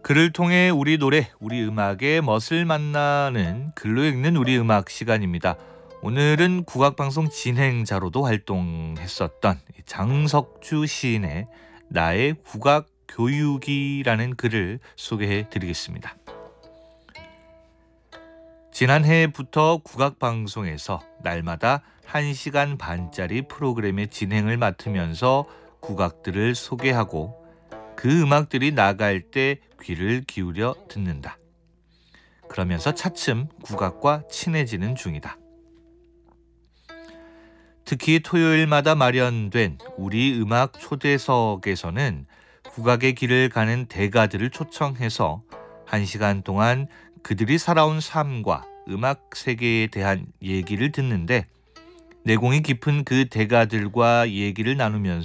글을 통해 우리 노래, 우리 음악의 멋을 만나는 글로 읽는 우리 음악 시간입니다. 오늘은 국악방송 진행자로도 활동했었던 장석주 시인의 나의 국악 교육이라는 글을 소개해 드리겠습니다. 지난해부터 국악방송에서 날마다 1시간 반짜리 프로그램의 진행을 맡으면서 국악들을 소개하고 그 음악들이 나갈 때 귀를 기울여 듣는다. 그러면서 차츰 국악과 친해지는 중이다. 특히 토요일마다 마련된 우리 음악 초대석에서는 국악의 길을 가는 대가들을 초청해서 1시간 동안 그들이 살아온 삶과 음악 세계에 대한 얘기를 듣는데 내공이 깊은 그 대가들과 얘기를 나누면서